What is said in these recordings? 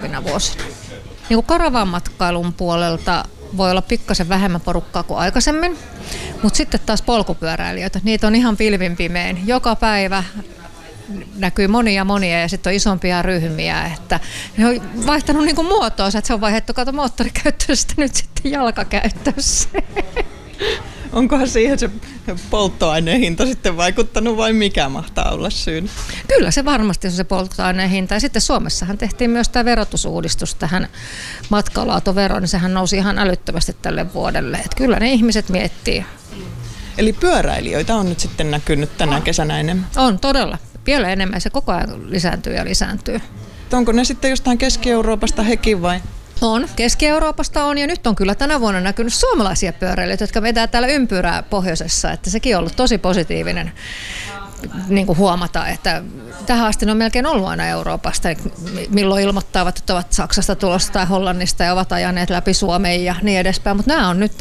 tulevina vuosina. Niin kuin karavaanmatkailun puolelta voi olla pikkasen vähemmän porukkaa kuin aikaisemmin, mutta sitten taas polkupyöräilijöitä, niitä on ihan pilvin pimein. Joka päivä näkyy monia ja sitten on isompia ryhmiä, että ne on vaihtanut niin kuin muotoonsa, että se on vaihdettu moottorikäyttöistä nyt sitten jalkakäyttössä. Onkohan siihen se polttoaineen hinta sitten vaikuttanut vai mikä mahtaa olla syynä? Kyllä se varmasti on se polttoaineen hinta. Ja sitten Suomessahan tehtiin myös tämä verotusuudistus tähän matkailuautoveroon, niin sehän nousi ihan älyttömästi tälle vuodelle. Että kyllä ne ihmiset miettii. Eli pyöräilijöitä on nyt sitten näkynyt tänä kesänä enemmän? On todella. Vielä enemmän. Se koko ajan lisääntyy. Onko ne sitten jostain Keski-Euroopasta hekin vai? On. Keski-Euroopasta on ja nyt on kyllä tänä vuonna näkynyt suomalaisia pyöräilijöitä, jotka vetää täällä ympyrää pohjoisessa. Että sekin on ollut tosi positiivinen niin kuin huomata, että tähän asti ne on melkein ollut aina Euroopasta, milloin ilmoittavat, että ovat Saksasta tulossa tai Hollannista ja ovat ajaneet läpi Suomeen ja niin edespäin. Mutta nämä on nyt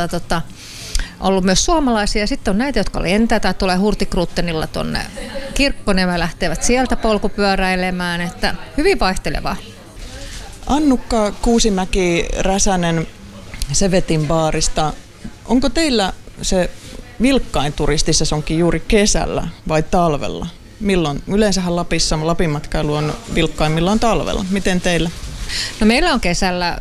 ollut myös suomalaisia. Sitten on näitä, jotka lentää tai tulee Hurtigruttenilla tuonne Kirkkonemme, lähtevät sieltä polkupyöräilemään. Että hyvin vaihtelevaa. Annukka Kuusimäki-Räsänen Sevetin baarista. Onko teillä se vilkkain turistisesonkin juuri kesällä vai talvella? Milloin? Yleensähän Lapissa Lapin matkailu on vilkkaimmillaan talvella. Miten teillä? No meillä on kesällä,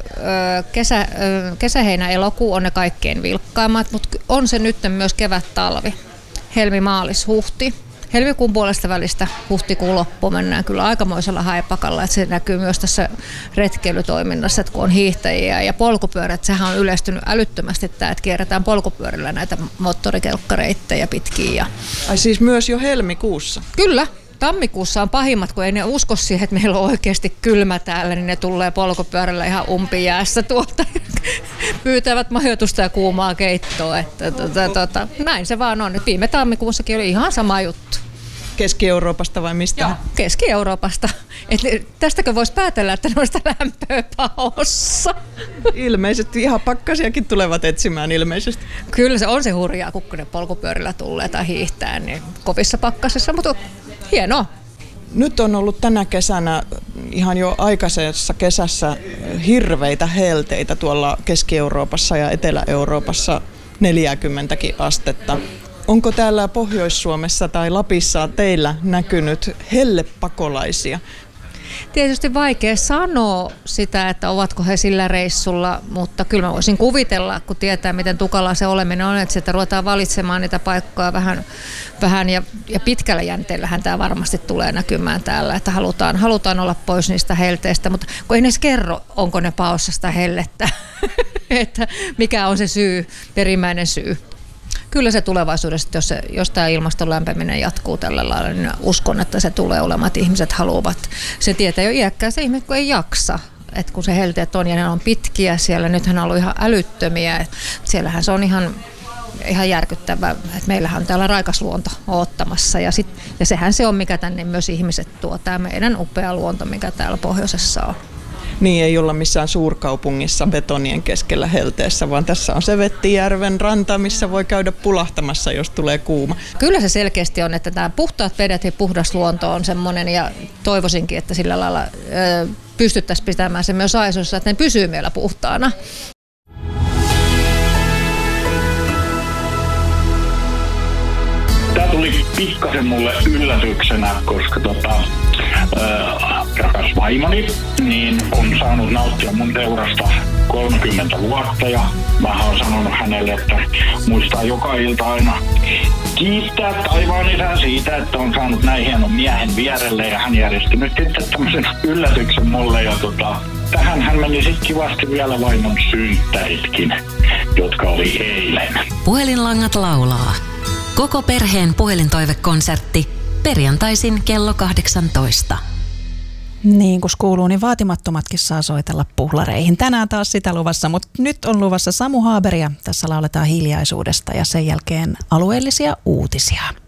kesä, heinä, elokuu on ne kaikkein vilkkaimmat, mutta on se nyt myös kevät-talvi, helmi, maalis, huhti. Helmikuun puolesta välistä huhtikuun loppuun mennään kyllä aikamoisella haipakalla, että se näkyy myös tässä retkeilytoiminnassa, että kun on hiihtäjiä ja polkupyörät, sehän on yleistynyt älyttömästi tämä, että kierretään polkupyörillä näitä moottorikelkkareittejä pitkin. Ai siis myös jo helmikuussa? Kyllä. Tammikuussa on pahimmat, kun ei ne usko siihen, että meillä on oikeasti kylmä täällä, niin ne tulee polkupyörällä ihan umpijäässä tuolta. Pyytävät majoitusta ja kuumaa keittoa. Että, näin se vaan on. Nyt viime tammikuussakin oli ihan sama juttu. Keski-Euroopasta vai mistä? Joo, Keski-Euroopasta. Tästäkö voisi päätellä, että noista lämpöä paossa? Ilmeisesti ihan pakkasiakin tulevat etsimään ilmeisesti. Kyllä se on se hurjaa, kun ne polkupyörillä tulee tai hiihtää niin kovissa pakkasissa, mutta hienoa. Nyt on ollut tänä kesänä, ihan jo aikaisessa kesässä, hirveitä helteitä tuolla Keski-Euroopassa ja Etelä-Euroopassa 40 astetta. Onko täällä Pohjois-Suomessa tai Lapissa teillä näkynyt hellepakolaisia? Tietysti vaikea sanoa sitä, että ovatko he sillä reissulla, mutta kyllä mä voisin kuvitella, kun tietää, miten tukala se oleminen on, että sieltä ruvetaan valitsemaan niitä paikkoja vähän ja pitkällä jänteellähän tämä varmasti tulee näkymään täällä, että halutaan olla pois niistä helteistä, mutta kun ei ne kerro, onko ne paossa sitä hellettä, että mikä on se syy, perimmäinen syy. Kyllä se tulevaisuudessa, jos tämä ilmaston lämpeneminen jatkuu tällä lailla, niin uskon, että se tulee olemaan, että ihmiset haluavat. Se tietää jo iäkkää se ihmiset, kun ei jaksa. Että kun se helteet on ja ne on pitkiä siellä, nythän on ollut ihan älyttömiä. Siellähän se on ihan järkyttävää, että meillähän on täällä raikas luonto odottamassa. Ja sehän se on, mikä tänne myös ihmiset tuo, tämä meidän upea luonto, mikä täällä pohjoisessa on. Niin, ei olla missään suurkaupungissa betonien keskellä helteessä, vaan tässä on Sevettijärven ranta, missä voi käydä pulahtamassa, jos tulee kuuma. Kyllä se selkeästi on, että nämä puhtaat vedet ja puhdas luonto on semmoinen, ja toivoisinkin, että sillä lailla pystyttäisiin pitämään se myös aisoissa, että ne pysyy meillä puhtaana. Tämä tuli pikkasen mulle yllätyksenä, koska rakas vaimoni niin on saanut nauttia mun seurasta 30 vuotta ja mä oon sanonut hänelle, että muistaa joka ilta aina kiittää taivaan isän siitä, että on saanut näin hienon miehen vierelle ja hän järjesti nyt sitten tämmöisen yllätyksen mulle ja tähän hän meni sitten kivasti vielä vaimon synttäritkin, jotka oli eilen. Puhelinlangat laulaa. Koko perheen puhelintoivekonsertti perjantaisin kello 18. Niin kuin kuuluu, niin vaatimattomatkin saa soitella puhlareihin. Tänään taas sitä luvassa, mutta nyt on luvassa Samu Haaberia. Tässä lauletaan hiljaisuudesta ja sen jälkeen alueellisia uutisia.